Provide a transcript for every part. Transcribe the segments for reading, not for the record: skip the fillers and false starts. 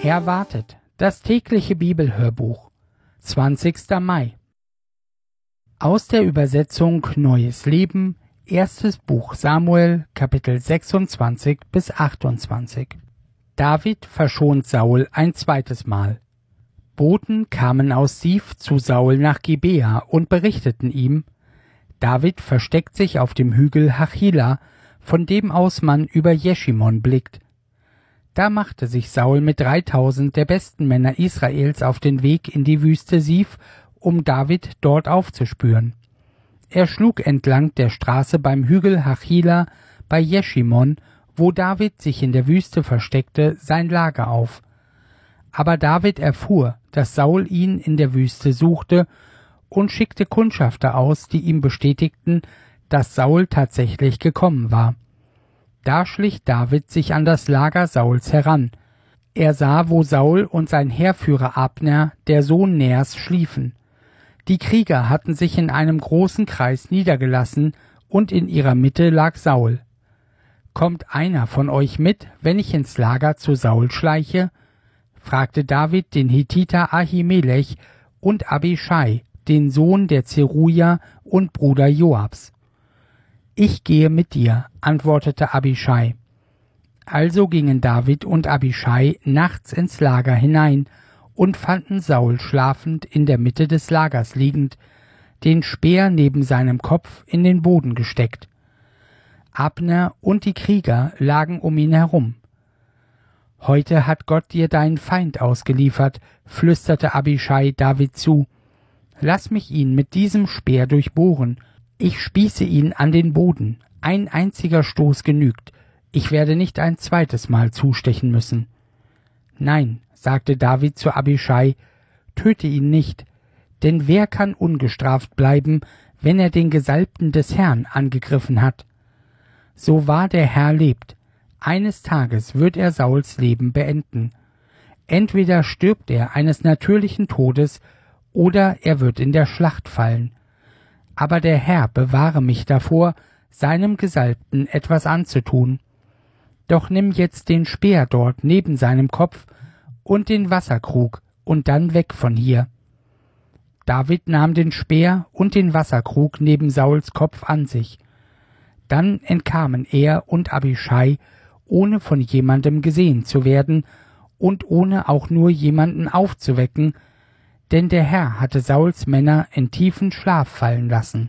Erwartet, das tägliche Bibelhörbuch, 20. Mai. Aus der Übersetzung Neues Leben, erstes Buch Samuel, Kapitel 26 bis 28. David verschont Saul ein zweites Mal. Boten kamen aus Sif zu Saul nach Gibea und berichteten ihm: David versteckt sich auf dem Hügel Hachila, von dem aus man über Jeschimon blickt. Da machte sich Saul mit 3000 der besten Männer Israels auf den Weg in die Wüste Sif, um David dort aufzuspüren. Er schlug entlang der Straße beim Hügel Hachila bei Jeschimon, wo David sich in der Wüste versteckte, sein Lager auf. Aber David erfuhr, dass Saul ihn in der Wüste suchte, und schickte Kundschafter aus, die ihm bestätigten, dass Saul tatsächlich gekommen war. Da schlich David sich an das Lager Sauls heran. Er sah, wo Saul und sein Heerführer Abner, der Sohn Ners, schliefen. Die Krieger hatten sich in einem großen Kreis niedergelassen, und in ihrer Mitte lag Saul. »Kommt einer von euch mit, wenn ich ins Lager zu Saul schleiche?« fragte David den Hethiter Ahimelech und Abischai, den Sohn der Zeruja und Bruder Joabs. »Ich gehe mit dir«, antwortete Abischai. Also gingen David und Abischai nachts ins Lager hinein und fanden Saul schlafend in der Mitte des Lagers liegend, den Speer neben seinem Kopf in den Boden gesteckt. Abner und die Krieger lagen um ihn herum. »Heute hat Gott dir deinen Feind ausgeliefert«, flüsterte Abischai David zu. »Lass mich ihn mit diesem Speer durchbohren. Ich spieße ihn an den Boden. Ein einziger Stoß genügt. Ich werde nicht ein zweites Mal zustechen müssen.« »Nein«, sagte David zu Abischai, »töte ihn nicht, denn wer kann ungestraft bleiben, wenn er den Gesalbten des Herrn angegriffen hat? So wahr der Herr lebt, eines Tages wird er Sauls Leben beenden. Entweder stirbt er eines natürlichen Todes, oder er wird in der Schlacht fallen. Aber der Herr bewahre mich davor, seinem Gesalbten etwas anzutun. Doch nimm jetzt den Speer dort neben seinem Kopf und den Wasserkrug und dann weg von hier.« David nahm den Speer und den Wasserkrug neben Sauls Kopf an sich. Dann entkamen er und Abischai, ohne von jemandem gesehen zu werden und ohne auch nur jemanden aufzuwecken, denn der Herr hatte Sauls Männer in tiefen Schlaf fallen lassen.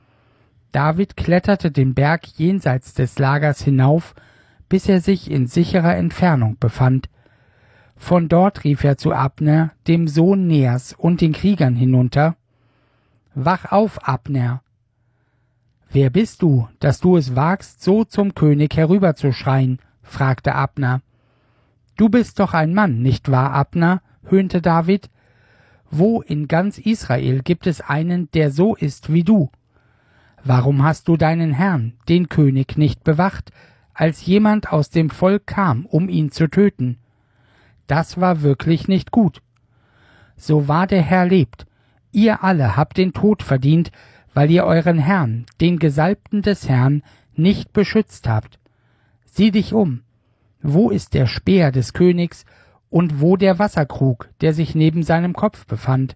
David kletterte den Berg jenseits des Lagers hinauf, bis er sich in sicherer Entfernung befand. Von dort rief er zu Abner, dem Sohn Ners, und den Kriegern hinunter: »Wach auf, Abner!« »Wer bist du, dass du es wagst, so zum König herüberzuschreien?« fragte Abner. »Du bist doch ein Mann, nicht wahr, Abner?« höhnte David. »Wo in ganz Israel gibt es einen, der so ist wie du? Warum hast du deinen Herrn, den König, nicht bewacht, als jemand aus dem Volk kam, um ihn zu töten? Das war wirklich nicht gut. So wahr der Herr lebt, ihr alle habt den Tod verdient, weil ihr euren Herrn, den Gesalbten des Herrn, nicht beschützt habt. Sieh dich um. Wo ist der Speer des Königs und wo der Wasserkrug, der sich neben seinem Kopf befand?«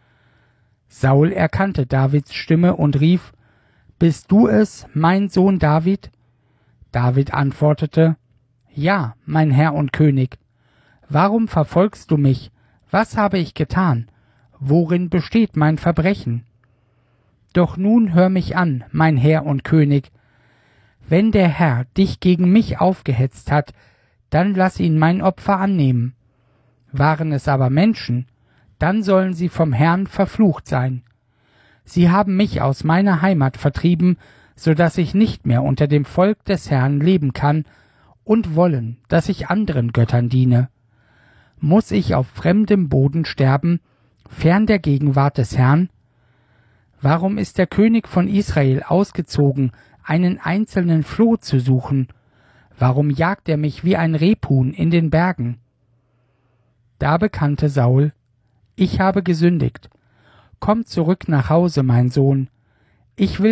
Saul erkannte Davids Stimme und rief: »Bist du es, mein Sohn David?« David antwortete: »Ja, mein Herr und König. Warum verfolgst du mich? Was habe ich getan? Worin besteht mein Verbrechen? Doch nun hör mich an, mein Herr und König. Wenn der Herr dich gegen mich aufgehetzt hat, dann lass ihn mein Opfer annehmen. Waren es aber Menschen, dann sollen sie vom Herrn verflucht sein. Sie haben mich aus meiner Heimat vertrieben, so dass ich nicht mehr unter dem Volk des Herrn leben kann, und wollen, dass ich anderen Göttern diene. Muss ich auf fremdem Boden sterben, fern der Gegenwart des Herrn? Warum ist der König von Israel ausgezogen, einen einzelnen Floh zu suchen? Warum jagt er mich wie ein Rebhuhn in den Bergen?« Da bekannte Saul: »Ich habe gesündigt. Komm zurück nach Hause, mein Sohn. Ich will